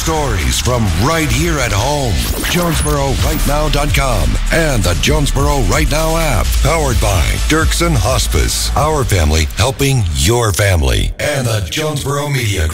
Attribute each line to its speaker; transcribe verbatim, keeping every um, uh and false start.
Speaker 1: stories from right here at home. Jonesboro Right Now dot com and the Jonesboro Right Now app. Powered by Dirksen Hospice. Our family helping your family. And the Jonesboro Media Group.